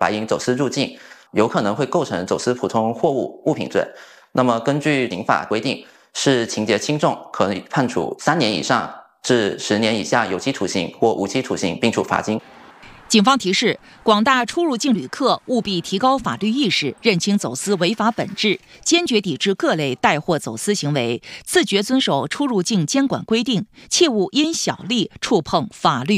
白银走私入境，有可能会构成走私普通货物物品罪。那么根据刑法规定，是情节轻重，可以判处3年以上至10年以下有期徒刑或无期徒刑，并处罚金。 警方提示广大出入境旅客务必提高法律意识，认清走私违法本质，坚决抵制各类带货走私行为，自觉遵守出入境监管规定，切勿因小利触碰法律